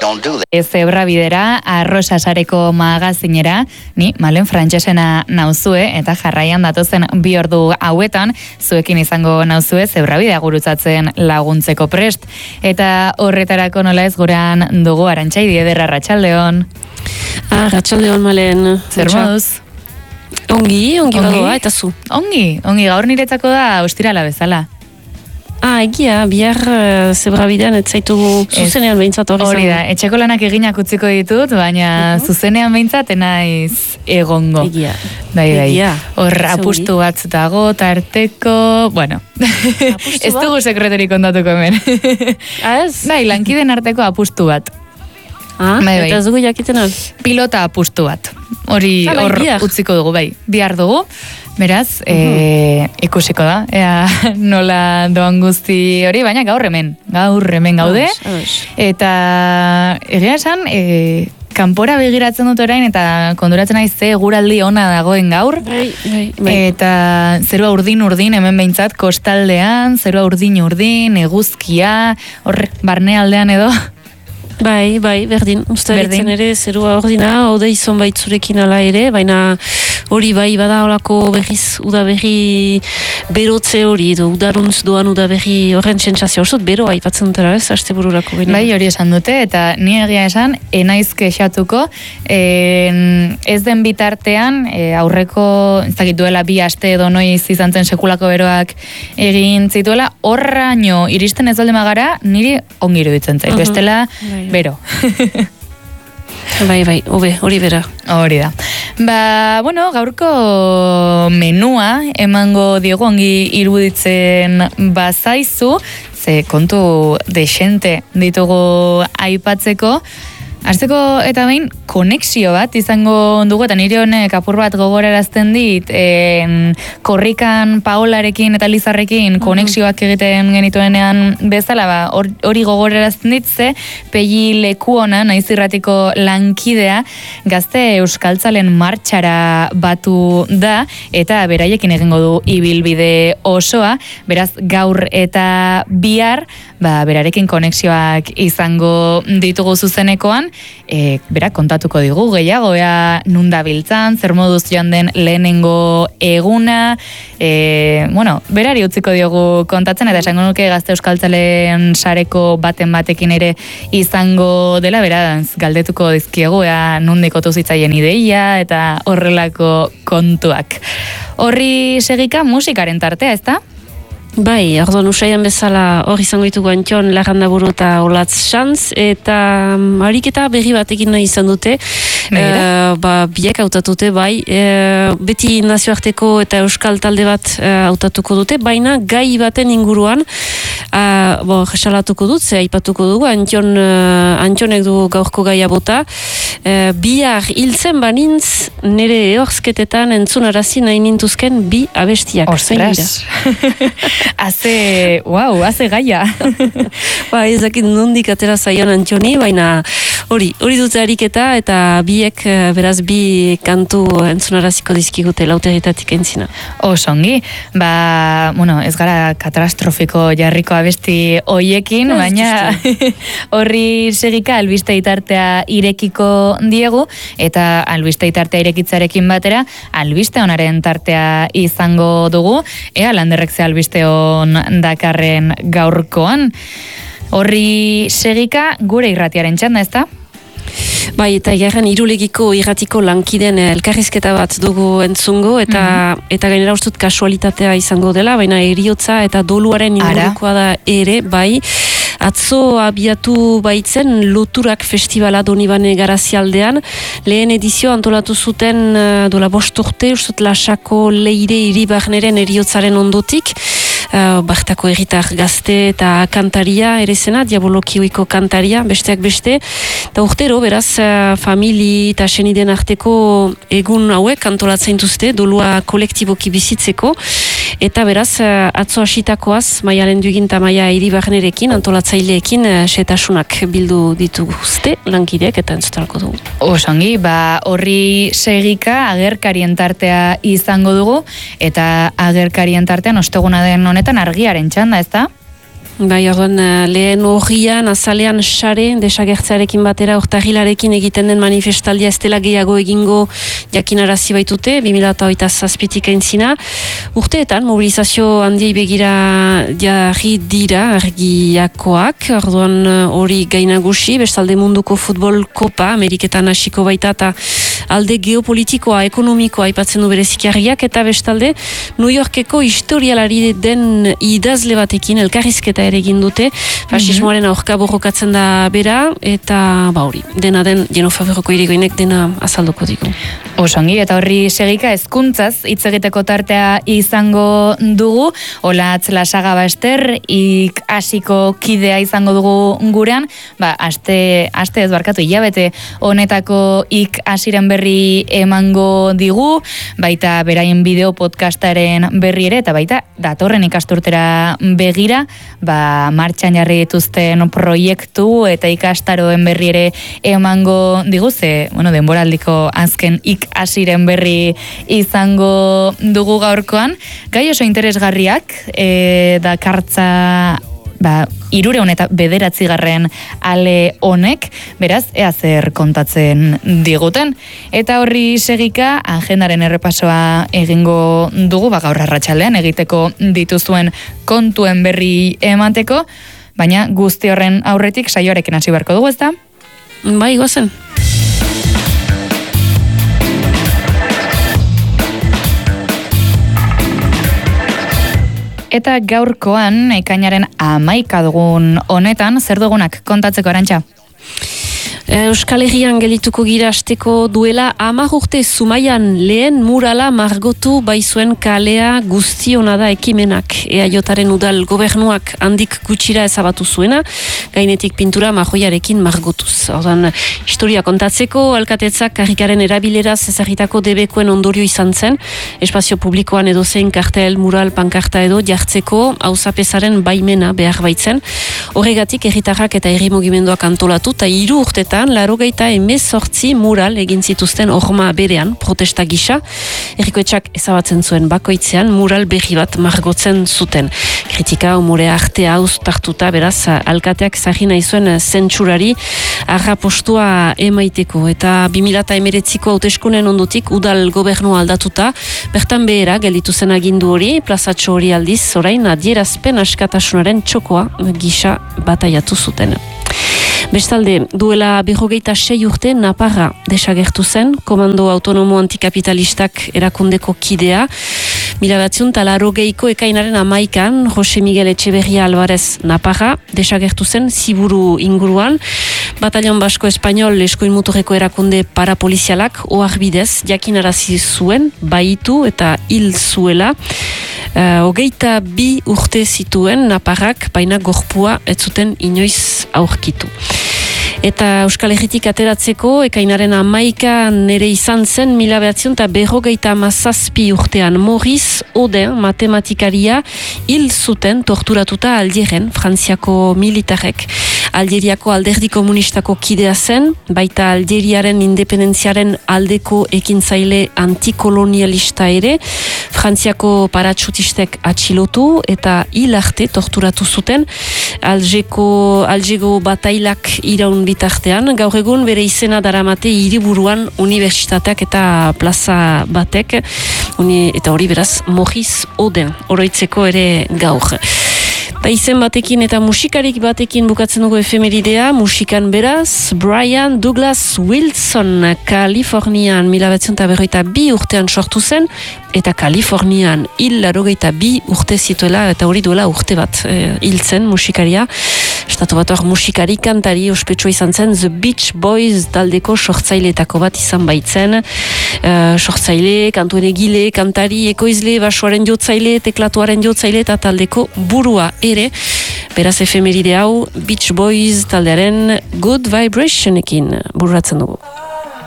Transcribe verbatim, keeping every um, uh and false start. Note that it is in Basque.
don't do that. Zebra bidera, arrosa sareko magazinera, ni Malen Frantsesena nauzue, eta jarraian datozen bi ordu hauetan, zuekin izango nauzue zebra bidea gurutzatzen laguntzeko prest. Eta horretarako nola ez gurean dugu Arantxa Idiederra, Arratsaldeon. Ah, Arratsaldeon, Malen. Zer moduz? Ongi, ongi badoa, eta zu? Ongi, ongi, gaur niretzako da ostirala bezala. Ah, egia, bihar uh, zebra bidean ez zaitugu zuzenean behintzat hori zango. Hori da, etxeko lanak eginak utziko ditut, baina uh-huh. zuzenean behintzat enaiz egongo. Egia. Bai, bai. Egia. Hor apustu bat dago, tarteko, bueno. Ez dugu sekreterik ondatuko hemen. Ah, ez? Bai, lankiden arteko apustu bat. Ah, bai, bai. Eta ez dugu jakiten al? Pilota apustu bat. Hori ah, hor bai, utziko dugu, bai. Bihar dugu. Beraz, uh-huh. e, ikusiko da, ea nola doan guzti hori, baina gaur hemen, gaur hemen gaude, Aus, aus. eta egia esan, e, kanpora begiratzen dut orain, eta konduratzen naiz ze eguraldi ona dagoen gaur, bai, bai, bai. eta zerua urdin-urdin hemen behintzat, kostaldean, zerua urdin-urdin, eguzkia, hor barnealdean edo, Bai, bai, berdin. Usta ditzen ere, zerua ordina, ode izan baitzurekin ala ere, baina hori bai bada olako berriz udaberri berotze hori, edo udaruntz doan udaberri horren sentsazio oso, bero aipatzen dutera, ez, aste bururako. Bai, hori esan dute, eta ni egia esan, enaiz kexatuko, en, ez den bitartean, e, aurreko, ez dakit duela bi aste edo noiz izan zen sekulako beroak egin zituela, horraino iristen ez dolde magara, niri ongi iruditzen zait, uh-huh. bestela, bero. Bai, bai, hobe, hori bera. Hori da. Ba, bueno, gaurko menua emango diego ongi iruditzen bazaizu, ze kontu desente ditugu aipatzeko. Hasteko eta behin konexio bat izango dugu, eta nire honek apur bat gogorarazten dit, en, korrikan Paolarekin eta Lizarrekin konexioak egiten genituenean bezala, ba, hori gogorarazten dit, ze Pegi Lekuona, naiz irratiko lankidea, gazte euskaltzalen martxara batu da, eta beraiekin egingo du ibilbide osoa, beraz gaur eta bihar, ba, berarekin konexioak izango ditugu zuzenekoan, e, berak kontatuko digu gehiago, ea nunda biltzan, zer moduz joan den lehenengo eguna, e, bueno, berari utziko diogu kontatzen, eta esango nuke Gazte Euskaltzalen sareko baten batekin ere izango dela, beraz, galdetuko dizkiegu, ea nundikotu zitzaien ideia, eta horrelako kontuak. Horri segika musikaren tartea, ezta? Bai, orduan usaian bezala hor izango ditugu Antion Larrandaburu eta Olatz Xantz, eta um, ariketa berri batekin nahi izan dute, uh, ba, biek hautatute, bai, uh, beti nazioarteko eta euskal talde bat uh, hautatuko dute, baina gai baten inguruan, uh, bo, jesalatuko dut, ze aipatuko dugu, Antion, uh, Antionek du gaurko gaia bota, uh, bihar hiltzen banintz, nire ehorzketetan entzunarazi nahi nintuzken bi abestiak. Ostras! Haze, wow, haze gaia. Ba, ezakit nondik atera zaion Antioni, baina hori, hori dute ariketa, eta biek, beraz, bi kantu entzunaraziko dizkigute lauteritatik entzina. Osongi, ba, bueno, ez gara katastrofiko jarriko abesti hoiekin, baina horri segika albiste itartea irekiko diegu, eta albiste itartea irekitzarekin batera, albiste honaren tartea izango dugu, ea landerrek ze albiste hon dakarren gaurkoan. Horri segika gure irratiaren txanda, ezta? Bai, eta garen irulegiko irratiko lankiden elkarrizketa bat dugu entzungo, eta mm-hmm. eta gainera ustut kasualitatea izango dela, baina eriotza eta doluaren ingurukoa da ere, bai. Atzo abiatu baitzen Loturak Festivala Donibane Garazialdean, lehen edizio antolatu zuten uh, dola bost urte, ustut Lasako Leire Iribarneren eriotzaren ondotik, uh, Bartako erritar gazte eta kantaria ere zena, diabolokioiko kantaria, besteak beste, eta urtero, beraz, uh, famili eta seniden arteko egun hauek antolatzen duzte, dolua kolektiboki bizitzeko, eta beraz, uh, atzo hasitakoaz, Maia Lendugin eta Maia Iribarnerekin antolatzaileekin uh, setasunak bildu dituzte lankideak eta entzutarako dugu. Osongi, ba horri segika agerkarien tartea izango dugu, eta agerkarien tartean osteguna den honetan argiaren txanda, ezta? Bai, orduan, lehen horrian, azalean sare, desagertzearekin batera, urtarrilarekin egiten den manifestaldia ez dela gehiago egingo jakinarazi baitute, bi mila hogeita zazpitik aintzina. Urteetan, mobilizazio handiei begira jarri dira argiakoak, orduan hori gainagusi, bestalde munduko futbol kopa, Ameriketan hasiko baita, eta alde geopolitikoa, ekonomikoa aipatzen du bereziki argiak, eta bestalde New Yorkeko historialari den idazle batekin elkarrizketa ere egin dute, fasismoaren aurka borrokatzen da bera, eta ba hori, dena den Jeno Faberoko irigoinek dena azalduko digu. Osongi, eta horri segika hezkuntzaz hitz egiteko tartea izango dugu, Olatz Lasaga Baster, ik hasiko kidea izango dugu gurean, ba, aste, aste ez barkatu, hilabete honetako ik hasiren berri emango digu, baita beraien bideo podcastaren berri ere, eta baita datorren ikasturtera begira, ba, martxan jarri dituzten proiektu eta ikastaroen berri ere emango digu, ze, bueno, denboraldiko azken ik hasiren berri izango dugu gaurkoan. Gai oso interesgarriak, e, da kartza ba, irureun eta bederatzigarren ale honek, beraz, ea zer kontatzen diguten. Eta horri segika, agendaren errepasoa egingo dugu, ba, gaur arratsaldean egiteko dituzuen kontuen berri emateko, baina guzti horren aurretik saioarekin hasi beharko dugu, ezta? Bai, gozen. Eta gaurkoan, ekainaren hamaika dugun honetan, zer dugunak kontatzeko, Arantxa? Euskal Herrian gelituko gira asteko duela hamar urte Zumaian lehen murala margotu baizuen kalea guztiona da ekimenak. E A Jaren udal gobernuak handik gutxira ezabatu zuena, gainetik pintura marroiarekin margotuz. Ordan, historia kontatzeko, alkatetzak karrikaren erabileraz ezagitako debekuen ondorio izan zen, espazio publikoan edozein kartel, mural, pankarta edo jartzeko auzapezaren baimena behar baitzen. Horregatik herritarrak eta herri mugimenduak antolatu, eta hiru urtetan larogeita emezortzi mural egin zituzten horma berean, protesta gisa. Herrikoetxak ezabatzen zuen bakoitzean mural berri bat margotzen zuten. Kritika, umorea, artea uztartuta, beraz, alkateak zahina izuen zentsurari arrapostua emaiteko. Eta bi mila emeretziko hauteskunen ondotik udal gobernua aldatuta, bertan behera gelditu zen agindu hori, plazatxo hori aldiz, orain adierazpen askatasunaren txokoa gisa bataiatu zuten. Bestalde, duela berrogeita sei urte Naparra desagertu zen, komando autonomo antikapitalistak erakundeko kidea. Mila batziun talarogeiko ekainaren amaikan, Jose Miguel Etxeberria Alvarez Naparra desagertu zen Ziburu inguruan. Batalion Basko Espainol eskoin muturreko erakunde parapolizialak oharbidez jakinarazi zuen, baitu eta hil zuela. Uh, Hogeita bi urte zituen Naparrak, baina gorpua ez zuten inoiz aurkitu. Eta Euskal Herritik ateratzeko, ekainaren amaika nere izan zen, mila behatzion eta berrogeita amazazpi urtean Maurice Audin, matematikaria, hil zuten torturatuta Aldieren, Frantziako militarek. Algeriako alderdi komunistako kidea zen, baita Algeriaren independentziaren aldeko ekintzaile antikolonialista ere, Frantziako paratxutistek atxilotu eta hil arte torturatu zuten, Algeko, Algego batailak iraun bitartean, gaur egun bere izena daramate hiriburuan unibertsitateak eta plaza batek, uni, eta hori beraz Maurice Audin, oroitzeko ere gaur. Ba, izen batekin eta musikarik batekin bukatzen dugu efemeridea, musikan beraz, Brian Douglas Wilson, Kalifornian mila batzion eta berroita bi urtean sortu zen, eta Kalifornian hil larogeita bi urte zituela, eta hori duela urte bat e, hil zen musikaria. Estatu bat hor musikari kantari ospetsua izan zen, The Beach Boys taldeko sortzaileetako bat izan baitzen. Uh, sortzaile, kantuen egile, kantari, ekoizle, basoaren jotzaile, teklatuaren jotzaile eta taldeko burua ere. Beraz efemeride hau Beach Boys taldearen Good Vibrationekin bururatzen dugu.